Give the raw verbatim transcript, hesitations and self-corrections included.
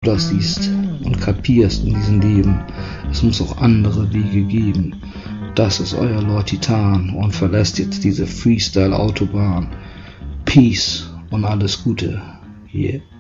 das siehst und kapierst in diesem Leben, es muss auch andere Wege geben. Das ist euer Lord Titan und verlässt jetzt diese Freestyle-Autobahn. Peace und alles Gute. Yeah.